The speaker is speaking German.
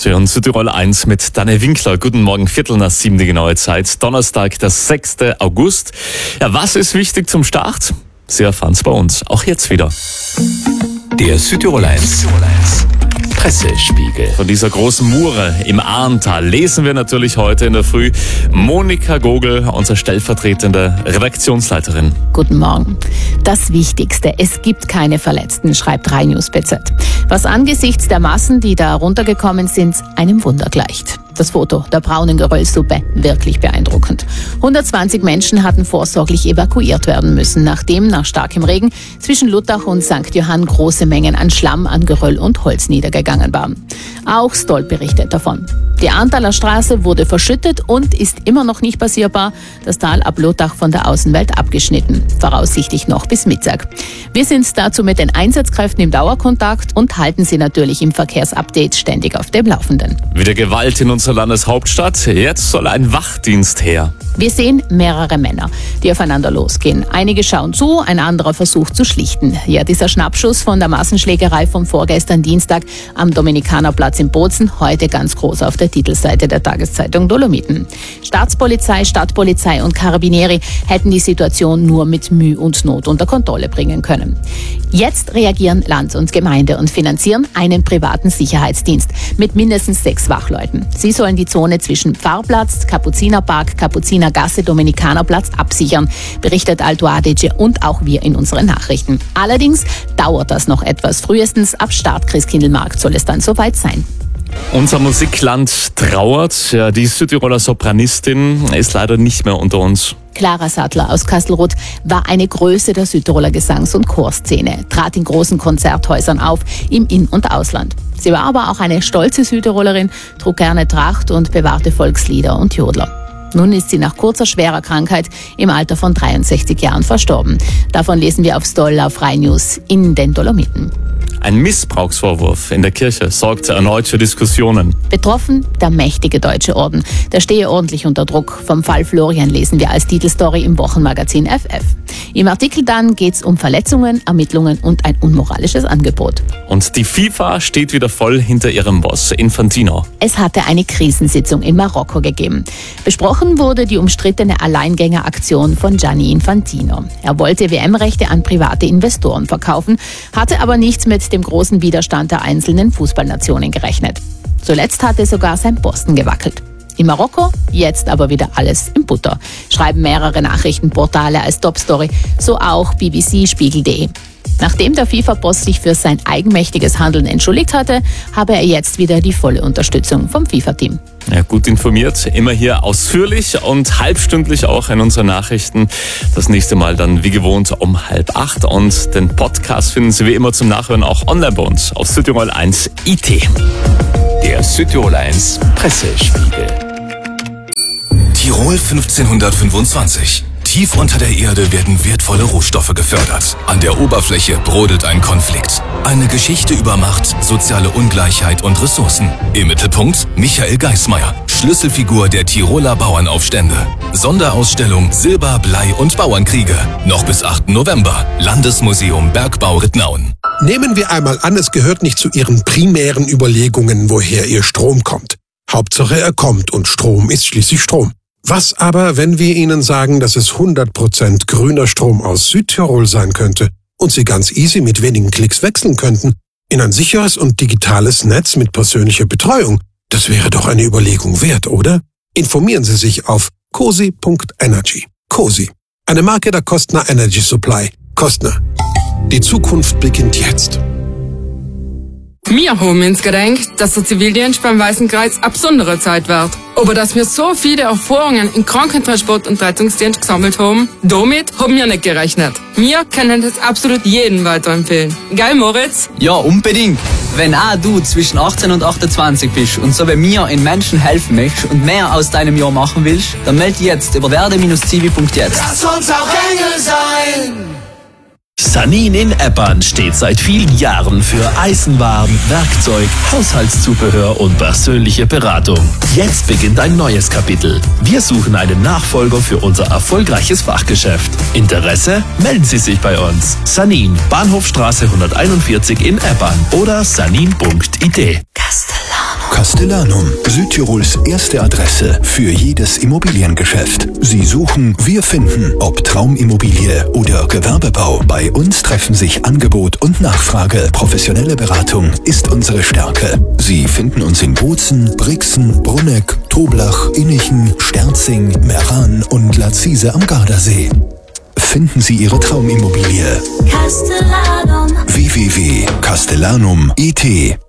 Sie hören Südtirol 1 mit Daniel Winkler. Guten Morgen, 6:15 die genaue Zeit. Donnerstag, der 6. August. Ja, was ist wichtig zum Start? Sie erfahren es bei uns. Auch jetzt wieder. Der Südtirol 1 Pressespiegel. Von dieser großen Mure im Ahrntal lesen wir natürlich heute in der Früh Monika Gogel, unsere stellvertretende Redaktionsleiterin. Guten Morgen. Das Wichtigste, es gibt keine Verletzten, schreibt rheinnews.bz. Was angesichts der Massen, die da runtergekommen sind, einem Wunder gleicht. Das Foto der braunen Geröllsuppe, wirklich beeindruckend. 120 Menschen hatten vorsorglich evakuiert werden müssen, nachdem nach starkem Regen zwischen Luttach und St. Johann große Mengen an Schlamm, an Geröll und Holz niedergegangen waren. Auch Stolp berichtet davon. Die Ahrntaler Straße wurde verschüttet und ist immer noch nicht passierbar. Das Tal ab Luttach von der Außenwelt abgeschnitten, voraussichtlich noch bis Mittag. Wir sind dazu mit den Einsatzkräften im Dauerkontakt und halten Sie natürlich im Verkehrsupdate ständig auf dem Laufenden. Wieder Gewalt in unserer Landeshauptstadt. Jetzt soll ein Wachdienst her. Wir sehen mehrere Männer, die aufeinander losgehen. Einige schauen zu, ein anderer versucht zu schlichten. Ja, dieser Schnappschuss von der Massenschlägerei vom vorgestern Dienstag am Dominikanerplatz in Bozen, heute ganz groß auf der Titelseite der Tageszeitung Dolomiten. Staatspolizei, Stadtpolizei und Carabinieri hätten die Situation nur mit Mühe und Not unter Kontrolle bringen können. Jetzt reagieren Land und Gemeinde und finanzieren einen privaten Sicherheitsdienst mit mindestens 6 Wachleuten. Sie sollen die Zone zwischen Pfarrplatz, Kapuzinerpark, Kapuzinergasse, Dominikanerplatz absichern, berichtet Alto Adige und auch wir in unseren Nachrichten. Allerdings dauert das noch etwas. Frühestens ab Start Christkindlmarkt soll es dann soweit sein. Unser Musikland trauert. Ja, die Südtiroler Sopranistin ist leider nicht mehr unter uns. Clara Sattler aus Kastelruth war eine Größe der Südtiroler Gesangs- und Chorszene, trat in großen Konzerthäusern auf, im In- und Ausland. Sie war aber auch eine stolze Südtirolerin, trug gerne Tracht und bewahrte Volkslieder und Jodler. Nun ist sie nach kurzer, schwerer Krankheit im Alter von 63 Jahren verstorben. Davon lesen wir auf Stoll auf rheinnews in den Dolomiten. Ein Missbrauchsvorwurf in der Kirche sorgt erneut für Diskussionen. Betroffen der mächtige Deutsche Orden. Der stehe ordentlich unter Druck. Vom Fall Florian lesen wir als Titelstory im Wochenmagazin FF. Im Artikel dann geht es um Verletzungen, Ermittlungen und ein unmoralisches Angebot. Und die FIFA steht wieder voll hinter ihrem Boss Infantino. Es hatte eine Krisensitzung in Marokko gegeben. Besprochen wurde die umstrittene Alleingängeraktion von Gianni Infantino. Er wollte WM-Rechte an private Investoren verkaufen, hatte aber nichts mit dem großen Widerstand der einzelnen Fußballnationen gerechnet. Zuletzt hatte sogar sein Posten gewackelt. In Marokko jetzt aber wieder alles in Butter, schreiben mehrere Nachrichtenportale als Topstory, so auch BBC, Spiegel.de. Nachdem der FIFA-Boss sich für sein eigenmächtiges Handeln entschuldigt hatte, habe er jetzt wieder die volle Unterstützung vom FIFA-Team. Ja, gut informiert, immer hier ausführlich und halbstündlich auch in unseren Nachrichten. Das nächste Mal dann wie gewohnt um 7:30 und den Podcast finden Sie wie immer zum Nachhören auch online bei uns auf Südtirol 1 IT. Der Südtirol 1 Pressespiegel. Tirol 1525. Tief unter der Erde werden wertvolle Rohstoffe gefördert. An der Oberfläche brodelt ein Konflikt. Eine Geschichte über Macht, soziale Ungleichheit und Ressourcen. Im Mittelpunkt Michael Geismeier, Schlüsselfigur der Tiroler Bauernaufstände. Sonderausstellung Silber, Blei und Bauernkriege. Noch bis 8. November. Landesmuseum Bergbau Rittnauen. Nehmen wir einmal an, es gehört nicht zu Ihren primären Überlegungen, woher Ihr Strom kommt. Hauptsache er kommt und Strom ist schließlich Strom. Was aber, wenn wir Ihnen sagen, dass es 100% grüner Strom aus Südtirol sein könnte und Sie ganz easy mit wenigen Klicks wechseln könnten in ein sicheres und digitales Netz mit persönlicher Betreuung? Das wäre doch eine Überlegung wert, oder? Informieren Sie sich auf cosi.energy. Cosi, eine Marke der Kostner Energy Supply. Kostner. Die Zukunft beginnt jetzt. Wir haben uns gedacht, dass der Zivildienst beim Weißen Kreuz eine besondere Zeit wird. Aber dass wir so viele Erfahrungen im Krankentransport und Rettungsdienst gesammelt haben, damit haben wir nicht gerechnet. Wir können das absolut jedem weiterempfehlen. Geil, Moritz? Ja, unbedingt. Wenn auch du zwischen 18 und 28 bist und so wie mir in Menschen helfen möchtest und mehr aus deinem Jahr machen willst, dann melde dich jetzt über werde-zivi.jetzt. Lass uns auch Engel sein! Sanin in Eppern steht seit vielen Jahren für Eisenwaren, Werkzeug, Haushaltszubehör und persönliche Beratung. Jetzt beginnt ein neues Kapitel. Wir suchen einen Nachfolger für unser erfolgreiches Fachgeschäft. Interesse? Melden Sie sich bei uns. Sanin, Bahnhofstraße 141 in Eppern oder sanin.it. Castellano. Castellanum, Südtirols erste Adresse für jedes Immobiliengeschäft. Sie suchen, wir finden. Ob Traumimmobilie oder Gewerbebau, bei uns treffen sich Angebot und Nachfrage. Professionelle Beratung ist unsere Stärke. Sie finden uns in Bozen, Brixen, Brunegg, Toblach, Innichen, Sterzing, Meran und Lazise am Gardasee. Finden Sie Ihre Traumimmobilie. Castellanum. www.castellanum.it